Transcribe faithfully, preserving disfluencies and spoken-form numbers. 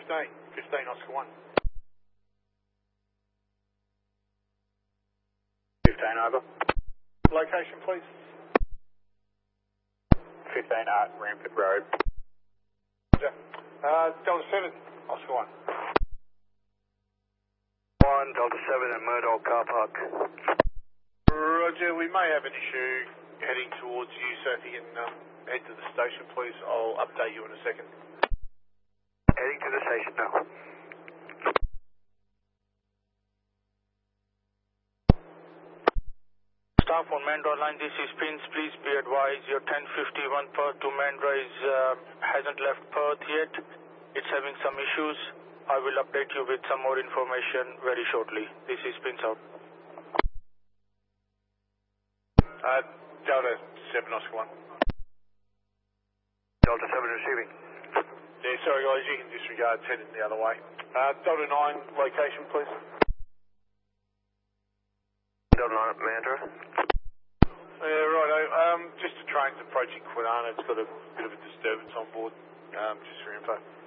fifteen. fifteen Oscar one. fifteen over. Location, please. fifteen at Ramford Road. Roger. Uh, Delta seven, Oscar one. one Delta seven at Murdoch Car Park. Roger, we may have an issue heading towards you, so if you can um, head to the station, please. I'll update you in a second. Heading to the station now. Staff on Mandra line, this is Prince. Please be advised your ten fifty-one Perth to Mandra is, uh, hasn't left Perth yet. It's having some issues. I will update you with some more information very shortly. This is Prince out. Uh, Delta seven Oscar one. Delta seven receiving. Yeah, sorry guys, you can disregard, it's heading the other way. Uh, Delta nine, location please. Delta nine at Mandra. Yeah, righto. Um, just a train's approaching Quinana. It's got a bit of a disturbance on board. Um, just for info.